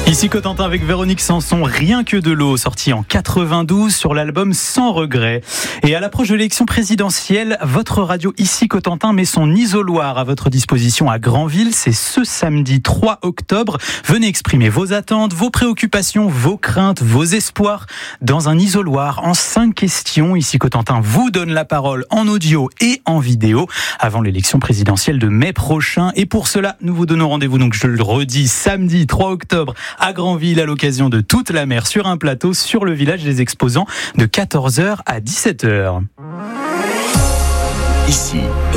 Ici Cotentin avec Véronique Sanson, Rien que de l'eau, sorti en 92 sur l'album Sans regret. Et à l'approche de l'élection présidentielle, votre radio Ici Cotentin met son isoloir à votre disposition à Granville. C'est ce samedi 3 octobre. Venez exprimer vos attentes, vos préoccupations, vos craintes, vos espoirs dans un isoloir en 5 questions. Ici Cotentin vous donne la parole en audio et en vidéo avant l'élection présidentielle de mai prochain. Et pour cela, nous vous donnons rendez-vous, donc je le redis, samedi 3 octobre à Granville à l'occasion de Toute la mer sur un plateau sur le village des exposants de 14h à 17h. Ici,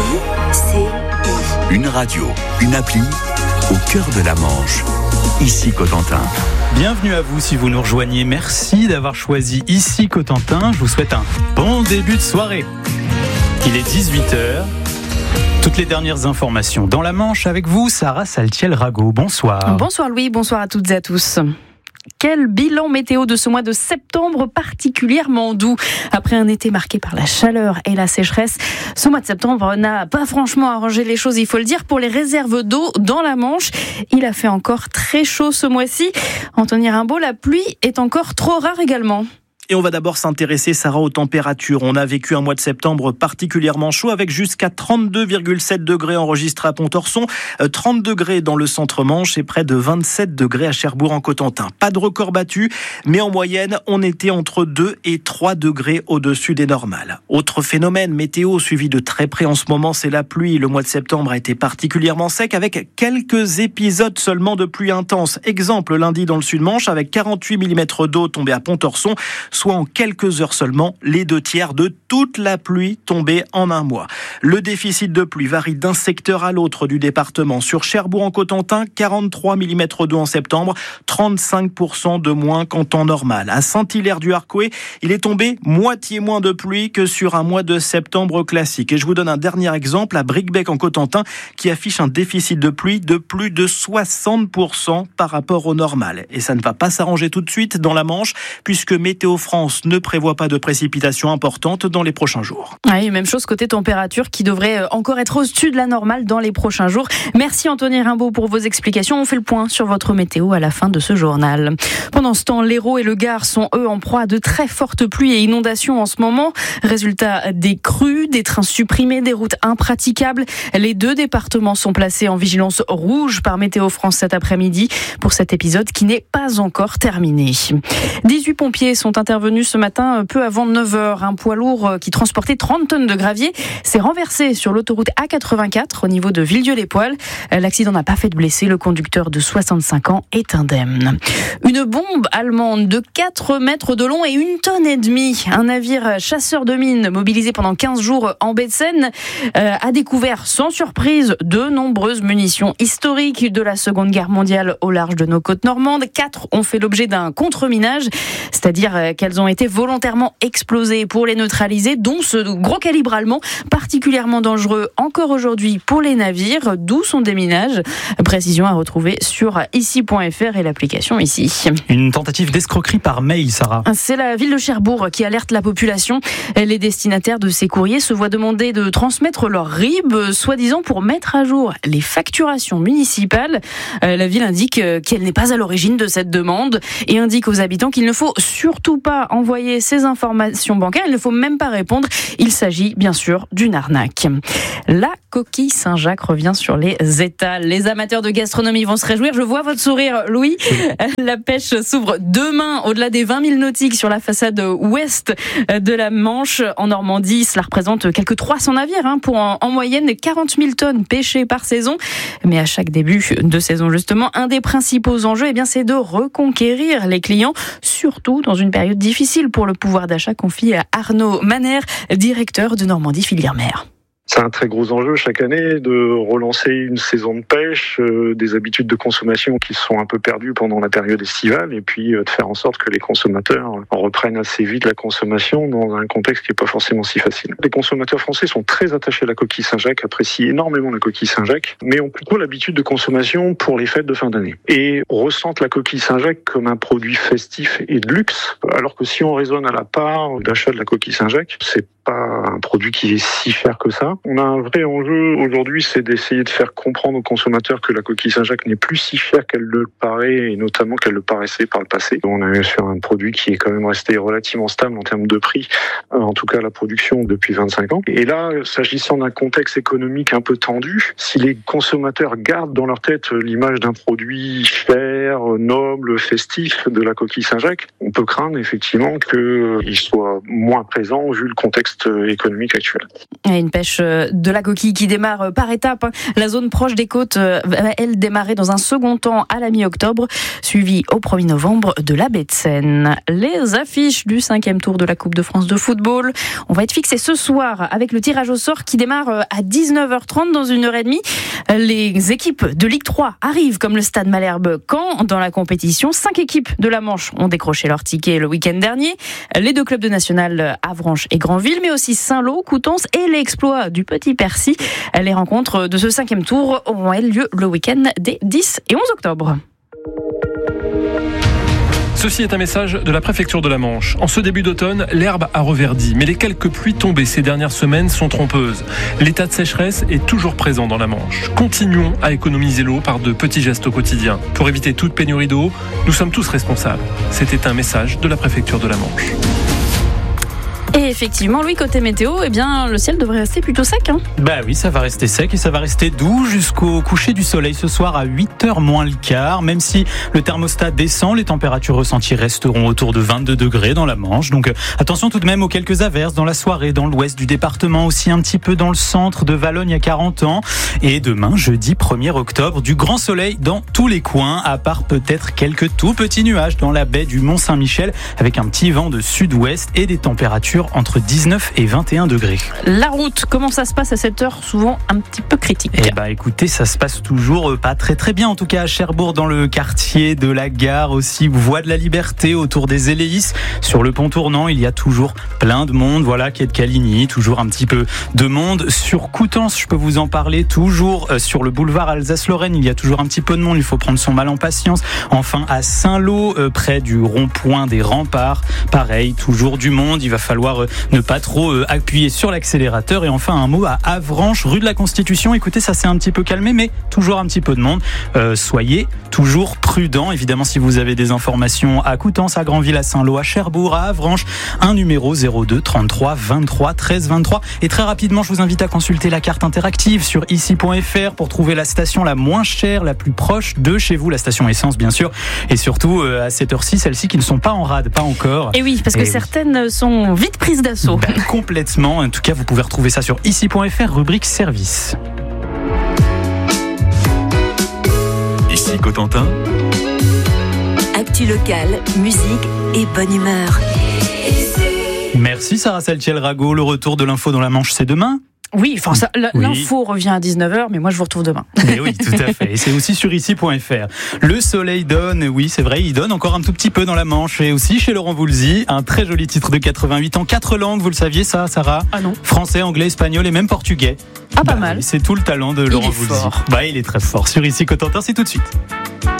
une radio, une appli au cœur de la Manche. Ici Cotentin. Bienvenue à vous si vous nous rejoignez. Merci d'avoir choisi Ici Cotentin. Je vous souhaite un bon début de soirée. Il est 18h. Toutes les dernières informations dans la Manche avec vous, Sarah Saltiel-Rago. Bonsoir. Bonsoir Louis, bonsoir à toutes et à tous. Quel bilan météo de ce mois de septembre particulièrement doux. Après un été marqué par la chaleur et la sécheresse, ce mois de septembre n'a pas franchement arrangé les choses, il faut le dire, pour les réserves d'eau dans la Manche. Il a fait encore très chaud ce mois-ci. Anthony Rimbaud, la pluie est encore trop rare également. Et on va d'abord s'intéresser, Sarah, aux températures. On a vécu un mois de septembre particulièrement chaud avec jusqu'à 32,7 degrés enregistrés à Pontorson, 30 degrés dans le centre-Manche et près de 27 degrés à Cherbourg-en-Cotentin. Pas de record battu, mais en moyenne, on était entre 2 et 3 degrés au-dessus des normales. Autre phénomène météo suivi de très près en ce moment, c'est la pluie. Le mois de septembre a été particulièrement sec avec quelques épisodes seulement de pluie intense. Exemple, lundi dans le Sud-Manche avec 48 mm d'eau tombée à Pontorson, soit en quelques heures seulement les 2/3 de toute la pluie tombée en un mois. Le déficit de pluie varie d'un secteur à l'autre du département. Sur Cherbourg-en-Cotentin, 43 mm d'eau en septembre, 35% de moins qu'en temps normal. À Saint-Hilaire-du-Harcouët, il est tombé moitié moins de pluie que sur un mois de septembre classique. Et je vous donne un dernier exemple, à Bricbec-en-Cotentin, qui affiche un déficit de pluie de plus de 60% par rapport au normal. Et ça ne va pas s'arranger tout de suite dans la Manche, puisque Météo France ne prévoit pas de précipitations importantes dans les prochains jours. Oui, même chose côté température qui devrait encore être au-dessus de la normale dans les prochains jours. Merci Anthony Rimbaud pour vos explications. On fait le point sur votre météo à la fin de ce journal. Pendant ce temps, l'Hérault et le Gard sont eux en proie à de très fortes pluies et inondations en ce moment. Résultat, des crues, des trains supprimés, des routes impraticables. Les 2 départements sont placés en vigilance rouge par Météo France cet après-midi pour cet épisode qui n'est pas encore terminé. 18 pompiers sont intervenu ce matin peu avant 9h. Un poids lourd qui transportait 30 tonnes de gravier s'est renversé sur l'autoroute A84 au niveau de Villedieu-les-Poêles. L'accident n'a pas fait de blessés. Le conducteur de 65 ans est indemne. Une bombe allemande de 4 mètres de long et 1,5 tonnes. Un navire chasseur de mines mobilisé pendant 15 jours en baie de Seine a découvert sans surprise de nombreuses munitions historiques de la Seconde Guerre mondiale au large de nos côtes normandes. 4 ont fait l'objet d'un contre-minage, c'est-à-dire qu'elles ont été volontairement explosées pour les neutraliser, dont ce gros calibre allemand particulièrement dangereux encore aujourd'hui pour les navires, d'où son déminage. Précision à retrouver sur ici.fr et l'application Ici. Une tentative d'escroquerie par mail, Sarah. C'est la ville de Cherbourg qui alerte la population. Les destinataires de ces courriers se voient demander de transmettre leur RIB, soi-disant pour mettre à jour les facturations municipales. La ville indique qu'elle n'est pas à l'origine de cette demande et indique aux habitants qu'il ne faut surtout pas envoyer ces informations bancaires, il ne faut même pas répondre. Il s'agit bien sûr d'une arnaque. La coquille Saint-Jacques revient sur les étals. Les amateurs de gastronomie vont se réjouir. Je vois votre sourire, Louis. La pêche s'ouvre demain au-delà des 20 000 nautiques sur la façade ouest de la Manche. En Normandie, cela représente quelques 300 navires pour en moyenne 40 000 tonnes pêchées par saison. Mais à chaque début de saison, justement, un des principaux enjeux, c'est de reconquérir les clients, surtout dans une période difficile pour le pouvoir d'achat, confie à Arnaud Manner, directeur de Normandie Filière Mer. C'est un très gros enjeu chaque année de relancer une saison de pêche, des habitudes de consommation qui sont un peu perdues pendant la période estivale et puis de faire en sorte que les consommateurs reprennent assez vite la consommation dans un contexte qui n'est pas forcément si facile. Les consommateurs français sont très attachés à la coquille Saint-Jacques, apprécient énormément la coquille Saint-Jacques, mais ont plutôt l'habitude de consommation pour les fêtes de fin d'année et ressentent la coquille Saint-Jacques comme un produit festif et de luxe, alors que si on raisonne à la part d'achat de la coquille Saint-Jacques, c'est pas un produit qui est si cher que ça. On a un vrai enjeu aujourd'hui, c'est d'essayer de faire comprendre aux consommateurs que la coquille Saint-Jacques n'est plus si chère qu'elle le paraît, et notamment qu'elle le paraissait par le passé. On est sur un produit qui est quand même resté relativement stable en termes de prix, en tout cas la production depuis 25 ans. Et là, s'agissant d'un contexte économique un peu tendu, si les consommateurs gardent dans leur tête l'image d'un produit cher, noble, festif de la coquille Saint-Jacques, on peut craindre effectivement qu'il soit moins présent vu le contexte économique actuel. Et une pêche de la coquille qui démarre par étapes. La zone proche des côtes va, elle, démarrer dans un second temps à la mi-octobre, suivie au 1er novembre de la baie de Seine. Les affiches du 5e tour de la Coupe de France de football, on va être fixé ce soir avec le tirage au sort qui démarre à 19h30 dans 1h30. Les équipes de Ligue 3 arrivent comme le Stade Malherbe Caen dans la compétition. 5 équipes de la Manche ont décroché leur ticket le week-end dernier. Les 2 clubs de national, Avranches et Granville, mais aussi Saint-Lô, Coutances et l'Exploit du Petit Percy. Les rencontres de ce 5e tour auront lieu le week-end des 10 et 11 octobre. Ceci est un message de la préfecture de la Manche. En ce début d'automne, l'herbe a reverdi, mais les quelques pluies tombées ces dernières semaines sont trompeuses. L'état de sécheresse est toujours présent dans la Manche. Continuons à économiser l'eau par de petits gestes au quotidien. Pour éviter toute pénurie d'eau, nous sommes tous responsables. C'était un message de la préfecture de la Manche. Et effectivement, Louis, côté météo, le ciel devrait rester plutôt sec. Bah oui, ça va rester sec et ça va rester doux jusqu'au coucher du soleil ce soir à 8h moins le quart. Même si le thermostat descend, les températures ressenties resteront autour de 22 degrés dans la Manche. Donc attention tout de même aux quelques averses dans la soirée, dans l'ouest du département, aussi un petit peu dans le centre de Valognes à 40 ans. Et demain, jeudi 1er octobre, du grand soleil dans tous les coins, à part peut-être quelques tout petits nuages dans la baie du Mont-Saint-Michel, avec un petit vent de sud-ouest et des températures entre 19 et 21 degrés. La route, comment ça se passe à cette heure? Souvent un petit peu critique. Écoutez, ça se passe toujours pas très très bien, en tout cas à Cherbourg, dans le quartier de la Gare, aussi Voie de la Liberté, autour des Éléis. Sur le pont tournant, il y a toujours plein de monde, quai de Caligny, toujours un petit peu de monde. Sur Coutances, je peux vous en parler, toujours sur le boulevard Alsace-Lorraine, il y a toujours un petit peu de monde, il faut prendre son mal en patience. Enfin, à Saint-Lô, près du rond-point des Remparts, pareil, toujours du monde, il va falloir ne pas trop appuyer sur l'accélérateur. Et enfin, un mot à Avranches, rue de la Constitution. Écoutez, ça s'est un petit peu calmé, mais toujours un petit peu de monde. Soyez toujours prudents. Évidemment, si vous avez des informations à Coutances, à Granville, à Saint-Lô, à Cherbourg, à Avranches, un numéro 02 33 23 13 23. Et très rapidement, je vous invite à consulter la carte interactive sur ici.fr pour trouver la station la moins chère, la plus proche de chez vous, la station essence bien sûr. Et surtout, à cette heure-ci, celles-ci qui ne sont pas en rade, pas encore. Et oui, parce que certaines sont vite prises d'assaut. Complètement. En tout cas, vous pouvez retrouver ça sur ici.fr, rubrique service. Ici Cotentin. Actu locale, musique et bonne humeur. Merci Sarah Saltiel-Rago. Le retour de l'info dans la Manche, c'est demain. Oui, l'info revient à 19h, mais moi je vous retrouve demain. Mais oui, tout à fait. Et c'est aussi sur ici.fr. Le soleil donne, oui, c'est vrai, il donne encore un tout petit peu dans la Manche. Et aussi chez Laurent Voulzy, un très joli titre de 88 ans, 4 langues, vous le saviez ça, Sarah? Ah non. Français, anglais, espagnol et même portugais. Ah, pas mal. C'est tout le talent de Laurent Voulzy. Il est très fort. Sur Ici Cotentin, c'est tout de suite.